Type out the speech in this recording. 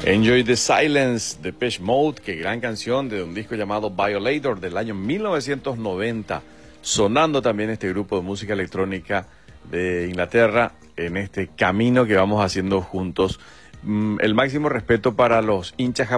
Enjoy the Silence de Depeche Mode, que gran canción de un disco llamado Violator del año 1990, sonando también este grupo de música electrónica de Inglaterra en este camino que vamos haciendo juntos. El máximo respeto para los hinchas